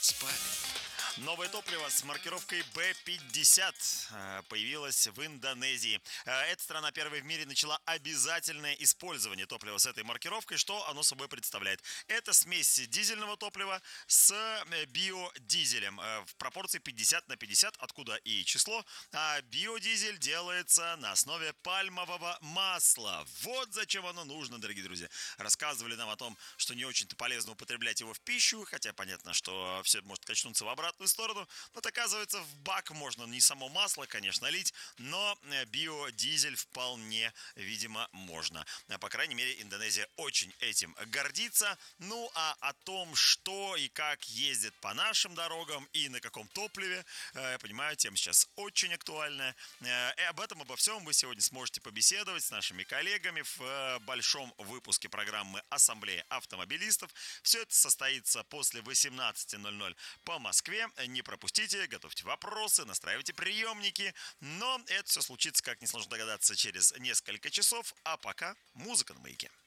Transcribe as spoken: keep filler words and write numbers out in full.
Спальня. Новое топливо с маркировкой бэ пятьдесят э, появилось в Индонезии. Э, Эта страна первой в мире начала обязательное использование топлива с этой маркировкой. Что оно собой представляет? Это смесь дизельного топлива с э, биодизелем э, в пропорции пятьдесят на пятьдесят, откуда и число. А биодизель делается на основе пальмового масла. Вот зачем оно нужно, дорогие друзья. Рассказывали нам о том, что не очень-то полезно употреблять его в пищу, хотя понятно, что все может качнуться в обратную сторону. Вот оказывается, в бак можно не само масло, конечно, лить, но э, биодизель вполне, видимо, можно. А, По крайней мере, Индонезия очень этим гордится. Ну, а о том, что и как ездит по нашим дорогам и на каком топливе, э, я понимаю, тема сейчас очень актуальная. Э, И об этом, обо всем вы сегодня сможете побеседовать с нашими коллегами в э, большом выпуске программы «Ассамблея автомобилистов». Все это состоится после восемнадцати ноль-ноль по Москве. Не пропустите, готовьте вопросы, настраивайте приемники. Но это все случится, как несложно догадаться, через несколько часов. А пока музыка на маяке.